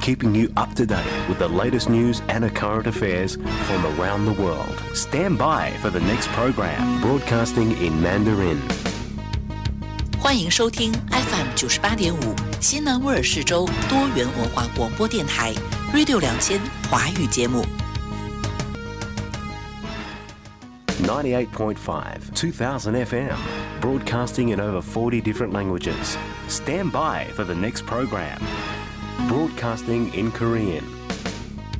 keeping you up to date with the latest news and current affairs from around the world. Stand by for the next program, broadcasting in Mandarin. 欢迎收听 FM 98.5新南威尔士州多元文化广播电台 Radio 2000华语节目。 98.5 2000 FM, broadcasting in over 40 different languages. Stand by for the next program, broadcasting in Korean.